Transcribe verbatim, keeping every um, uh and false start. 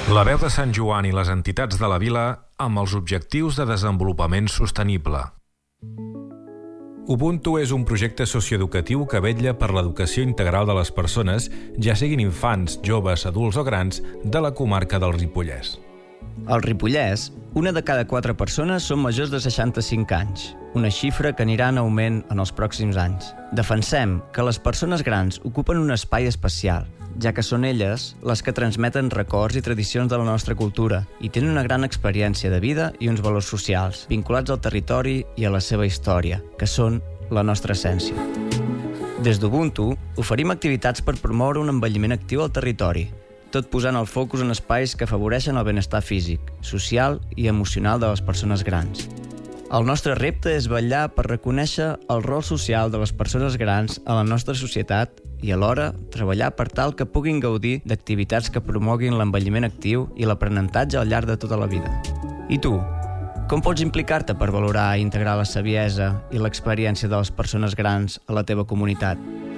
La veu de Sant Joan i les entitats de la vila amb els objectius de desenvolupament sostenible. Ubuntu és un projecte socioeducatiu que vetlla per l'educació integral de les persones, ja siguin infants, joves, adults o grans, de la comarca del Ripollès. Al Ripollès, una de cada quatre persones són majors de seixanta-cinc anys, una xifra que anirà en augment en els pròxims anys. Defensem que les persones grans ocupen un espai especial, ja que són elles les que transmeten records i tradicions de la nostra cultura i tenen una gran experiència de vida i uns valors socials vinculats al territori i a la seva història, que són la nostra essència. Des d'Ubuntu oferim activitats per promoure un envelliment actiu al territori, tot posant el focus en espais que afavoreixen el benestar físic, social i emocional de les persones grans. El nostre repte és vetllar per reconèixer el rol social de les persones grans a la nostra societat i alhora treballar per tal que puguin gaudir d'activitats que promoguin l'envelliment actiu i l'aprenentatge al llarg de tota la vida. I tu, com pots implicar-te per valorar i integrar la saviesa i l'experiència de les persones grans a la teva comunitat?